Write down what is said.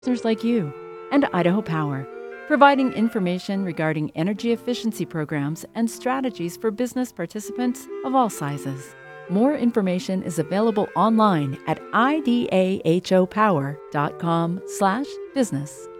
listeners like you, and Idaho Power, providing information regarding energy efficiency programs and strategies for business participants of all sizes. More information is available online at idahopower.com/business.